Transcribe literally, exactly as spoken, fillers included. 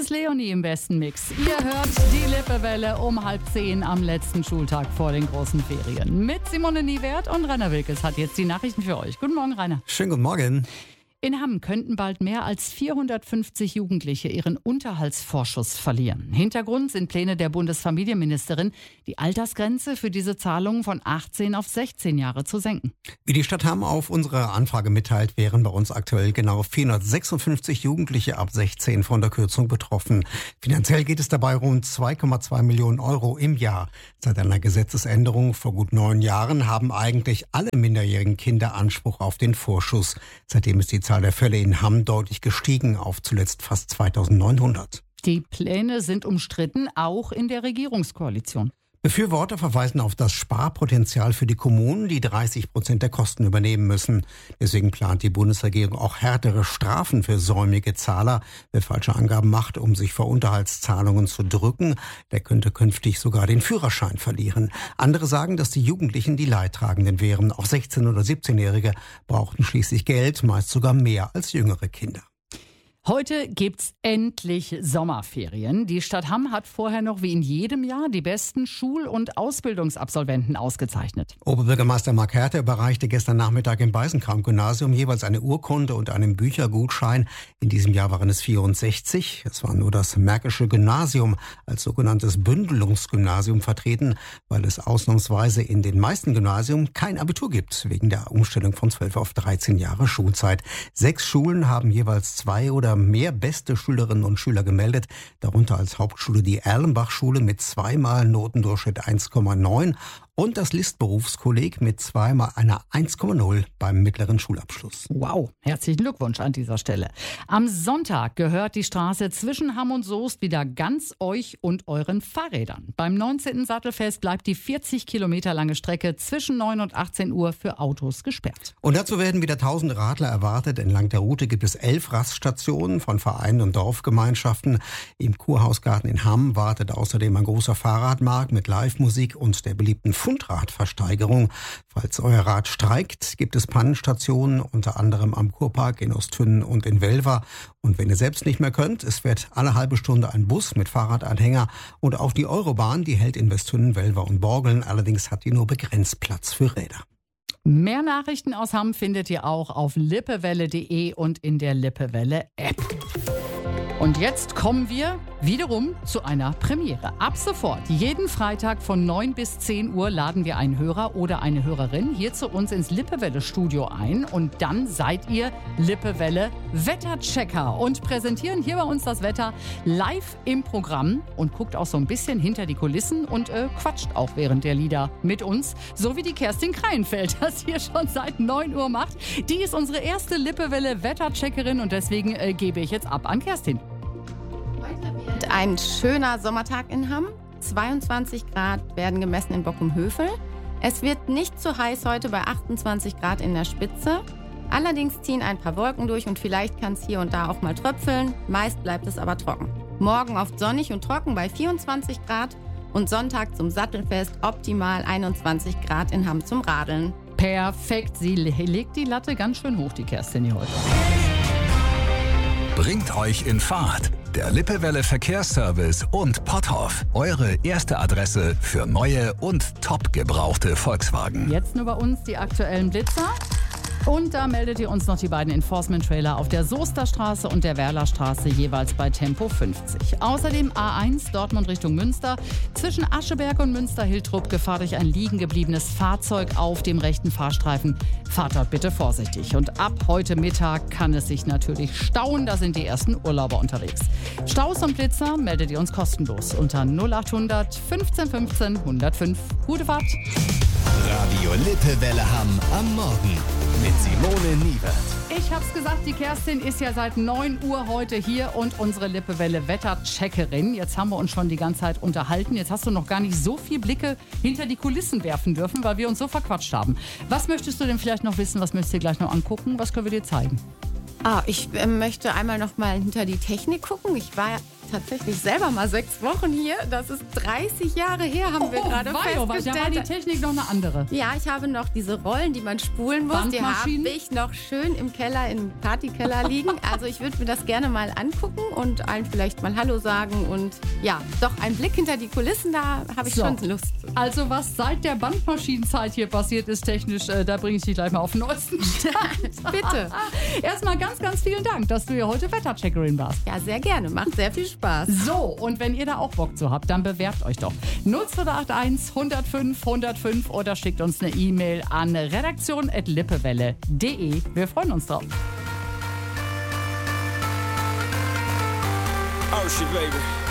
ist Leonie im besten Mix. Ihr hört die Lippewelle um halb zehn am letzten Schultag vor den großen Ferien. Mit Simone Niewert und Rainer Wilkes hat jetzt die Nachrichten für euch. Guten Morgen, Rainer. Schönen guten Morgen. In Hamm könnten bald mehr als vierhundertfünfzig Jugendliche ihren Unterhaltsvorschuss verlieren. Hintergrund sind Pläne der Bundesfamilienministerin, die Altersgrenze für diese Zahlungen von achtzehn auf sechzehn Jahre zu senken. Wie die Stadt Hamm auf unsere Anfrage mitteilt, wären bei uns aktuell genau vierhundertsechsundfünfzig Jugendliche ab sechzehn von der Kürzung betroffen. Finanziell geht es dabei rund zwei Komma zwei Millionen Euro im Jahr. Seit einer Gesetzesänderung vor gut neun Jahren haben eigentlich alle minderjährigen Kinder Anspruch auf den Vorschuss. Seitdem ist die Die Zahl der Fälle in Hamm deutlich gestiegen auf zuletzt fast zweitausendneunhundert. Die Pläne sind umstritten, auch in der Regierungskoalition. Befürworter verweisen auf das Sparpotenzial für die Kommunen, die dreißig Prozent der Kosten übernehmen müssen. Deswegen plant die Bundesregierung auch härtere Strafen für säumige Zahler. Wer falsche Angaben macht, um sich vor Unterhaltszahlungen zu drücken, der könnte künftig sogar den Führerschein verlieren. Andere sagen, dass die Jugendlichen die Leidtragenden wären. Auch sechzehn- oder siebzehnjährige brauchten schließlich Geld, meist sogar mehr als jüngere Kinder. Heute gibt's endlich Sommerferien. Die Stadt Hamm hat vorher noch wie in jedem Jahr die besten Schul- und Ausbildungsabsolventen ausgezeichnet. Oberbürgermeister Mark Herter überreichte gestern Nachmittag im Beisenkamp-Gymnasium jeweils eine Urkunde und einen Büchergutschein. In diesem Jahr waren es vierundsechzig. Es war nur das Märkische Gymnasium als sogenanntes Bündelungsgymnasium vertreten, weil es ausnahmsweise in den meisten Gymnasien kein Abitur gibt, wegen der Umstellung von zwölf auf dreizehn Jahre Schulzeit. Sechs Schulen haben jeweils zwei oder mehr beste Schülerinnen und Schüler gemeldet, darunter als Hauptschule die Erlenbach-Schule mit zweimal Notendurchschnitt eins Komma neun und das List-Berufskolleg mit zweimal einer eins Komma null beim mittleren Schulabschluss. Wow, herzlichen Glückwunsch an dieser Stelle. Am Sonntag gehört die Straße zwischen Hamm und Soest wieder ganz euch und euren Fahrrädern. Beim neunzehnten Sattelfest bleibt die vierzig Kilometer lange Strecke zwischen neun und achtzehn Uhr für Autos gesperrt. Und dazu werden wieder tausend Radler erwartet. Entlang der Route gibt es elf Raststationen von Vereinen und Dorfgemeinschaften. Im Kurhausgarten in Hamm wartet außerdem ein großer Fahrradmarkt mit Live-Musik und der beliebten Fundradversteigerung. Falls euer Rad streikt, gibt es Pannenstationen, unter anderem am Kurpark in Ostfünn und in Welver. Und wenn ihr selbst nicht mehr könnt, es fährt alle halbe Stunde ein Bus mit Fahrradanhänger. Und auch die Eurobahn, die hält in Westhünnen, Welver und Borgeln. Allerdings hat die nur begrenzt Platz für Räder. Mehr Nachrichten aus Hamm findet ihr auch auf lippewelle punkt de und in der Lippewelle-App. Und jetzt kommen wir wiederum zu einer Premiere. Ab sofort, jeden Freitag von neun bis zehn Uhr laden wir einen Hörer oder eine Hörerin hier zu uns ins Lippewelle-Studio ein. Und dann seid ihr Lippewelle-Wetterchecker und präsentieren hier bei uns das Wetter live im Programm und guckt auch so ein bisschen hinter die Kulissen und äh, quatscht auch während der Lieder mit uns. So wie die Kerstin Kreienfeld das hier schon seit neun Uhr macht. Die ist unsere erste Lippewelle-Wettercheckerin und deswegen äh, gebe ich jetzt ab an Kerstin. Ein schöner Sommertag in Hamm. zweiundzwanzig Grad werden gemessen in Bockum-Hövel. Es wird nicht zu heiß heute bei achtundzwanzig Grad in der Spitze. Allerdings ziehen ein paar Wolken durch und vielleicht kann es hier und da auch mal tröpfeln. Meist bleibt es aber trocken. Morgen oft sonnig und trocken bei vierundzwanzig Grad und Sonntag zum Sattelfest optimal einundzwanzig Grad in Hamm zum Radeln. Perfekt, sie legt die Latte ganz schön hoch, die Kerstin hier heute. Bringt euch in Fahrt. Der Lippewelle Verkehrsservice und Potthoff. Eure erste Adresse für neue und top gebrauchte Volkswagen. Jetzt nur bei uns die aktuellen Blitzer. Und da meldet ihr uns noch die beiden Enforcement-Trailer auf der Soester Straße und der Werlerstraße jeweils bei Tempo fünfzig. Außerdem A eins Dortmund Richtung Münster. Zwischen Ascheberg und Münster-Hiltrup gefahr durch ein liegen gebliebenes Fahrzeug auf dem rechten Fahrstreifen. Fahrt dort bitte vorsichtig. Und ab heute Mittag kann es sich natürlich stauen. Da sind die ersten Urlauber unterwegs. Staus und Blitzer meldet ihr uns kostenlos unter null achthundert fünfzehn fünfzehn hundertfünf. Gute Fahrt! Radio Lippewelle Hamm am Morgen mit Simone Niewert. Ich hab's gesagt, die Kerstin ist ja seit neun Uhr heute hier und unsere Lippewelle Wettercheckerin. Jetzt haben wir uns schon die ganze Zeit unterhalten. Jetzt hast du noch gar nicht so viel Blicke hinter die Kulissen werfen dürfen, weil wir uns so verquatscht haben. Was möchtest du denn vielleicht noch wissen? Was möchtest du dir gleich noch angucken? Was können wir dir zeigen? Ah, ich äh, möchte einmal noch mal hinter die Technik gucken. Ich war tatsächlich selber mal sechs Wochen hier. Das ist dreißig Jahre her, haben wir oh, gerade weio, festgestellt. Da war die Technik noch eine andere. Ja, ich habe noch diese Rollen, die man spulen muss. Die habe ich noch schön im Keller, im Partykeller liegen. Also ich würde mir das gerne mal angucken und allen vielleicht mal Hallo sagen. Und ja, doch ein Blick hinter die Kulissen, da habe ich so. schon Lust. Also was seit der Bandmaschinenzeit hier passiert ist technisch, äh, da bringe ich dich gleich mal auf den neuesten Stand. Bitte. Erstmal ganz, ganz vielen Dank, dass du hier heute Wettercheckerin warst. Ja, sehr gerne. Macht sehr viel Spaß. So, und wenn ihr da auch Bock zu habt, dann bewerbt euch doch. null zwei acht eins, hundertfünf, hundertfünf oder schickt uns eine E-Mail an redaktion at lippewelle punkt de. Wir freuen uns drauf. Oh shit, baby.